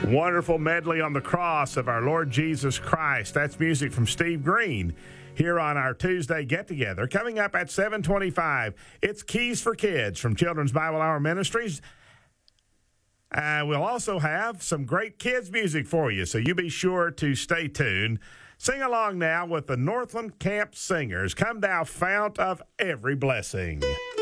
Wonderful medley on the cross of our Lord Jesus Christ. That's music from Steve Green here on our Tuesday get-together. Coming up at 7:25, it's Keys for Kids from Children's Bible Hour Ministries. We'll also have some great kids music for you, so you be sure to stay tuned. Sing along now with the Northland Camp Singers. Come thou fount of every blessing.